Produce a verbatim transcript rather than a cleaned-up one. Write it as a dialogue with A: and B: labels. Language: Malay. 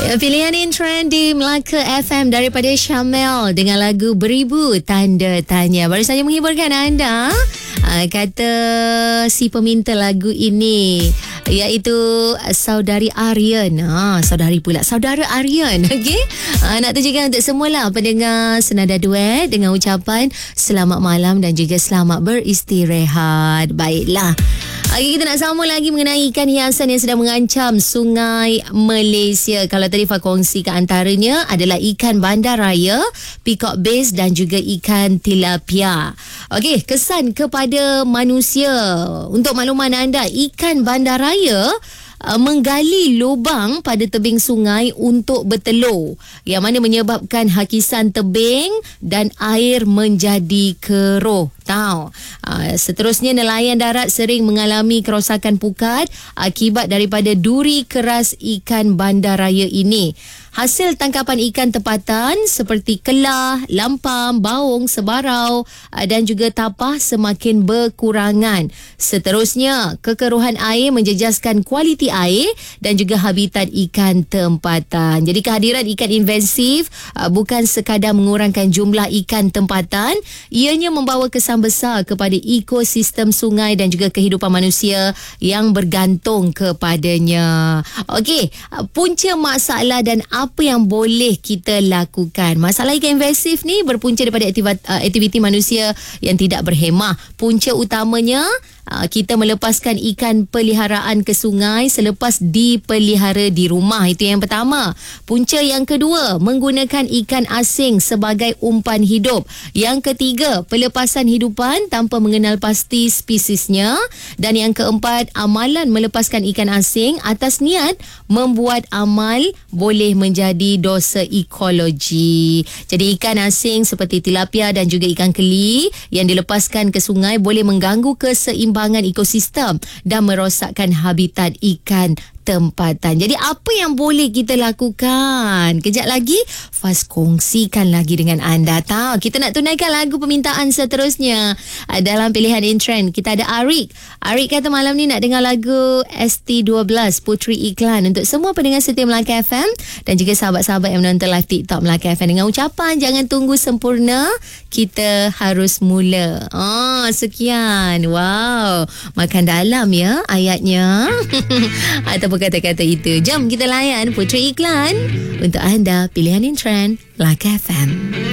A: Pilihan in trend di Melaka F M daripada Syamel dengan lagu Beribu Tanda Tanya. Baru saja menghiburkan anda. Uh, kata si peminta lagu ini iaitu saudari Aryan. Ha, saudari pula. Saudara Aryan. Okey. Uh, nak tunjukkan untuk semualah pendengar senada duet dengan ucapan selamat malam dan juga selamat beristirahat. Baiklah. Okay, kita nak sambung lagi mengenai ikan hiasan yang sedang mengancam sungai Malaysia. Kalau tadi Fah kongsikan antaranya adalah ikan bandaraya, peacock bass dan juga ikan tilapia. Okey, kesan kepada manusia. Untuk makluman anda, ikan bandaraya Uh, menggali lubang pada tebing sungai untuk bertelur, yang mana menyebabkan hakisan tebing dan air menjadi keruh. Tahu. Uh, seterusnya, nelayan darat sering mengalami kerosakan pukat akibat daripada duri keras ikan bandaraya ini. Hasil tangkapan ikan tempatan seperti kelah, lampam, baung, sebarau dan juga tapah semakin berkurangan. Seterusnya, kekeruhan air menjejaskan kualiti air dan juga habitat ikan tempatan. Jadi kehadiran ikan invasif bukan sekadar mengurangkan jumlah ikan tempatan, ianya membawa kesan besar kepada ekosistem sungai dan juga kehidupan manusia yang bergantung kepadanya. Okey, punca masalah dan apa yang boleh kita lakukan. Masalah ikan invasif ni berpunca daripada aktiviti, uh, aktiviti manusia yang tidak berhemah. Punca utamanya Uh, kita melepaskan ikan peliharaan ke sungai selepas dipelihara di rumah. Itu yang pertama. Punca yang kedua, menggunakan ikan asing sebagai umpan hidup. Yang ketiga, pelepasan hidupan tanpa mengenal pasti spesiesnya. Dan yang keempat, amalan melepaskan ikan asing atas niat membuat amal boleh menjadi dosa ekologi. Jadi ikan asing seperti tilapia dan juga ikan keli yang dilepaskan ke sungai boleh mengganggu keseimbangan ekosistem dan merosakkan habitat ikan tempatan. Jadi apa yang boleh kita lakukan? Kejap lagi Faz kongsikan lagi dengan anda. Tahu, kita nak tunaikan lagu permintaan seterusnya dalam pilihan in trend. Kita ada Arik. Arik kata malam ni nak dengar lagu S T dua belas Puteri Iklan untuk semua pendengar setia Melaka F M dan juga sahabat-sahabat yang menonton live TikTok Melaka F M dengan ucapan jangan tunggu sempurna, kita harus mula. Oh, sekian. Wow, makan dalam ya ayatnya. Ataupun kata-kata itu. Jom kita layan Puteri Iklan untuk anda, pilihan in trend Melaka F M.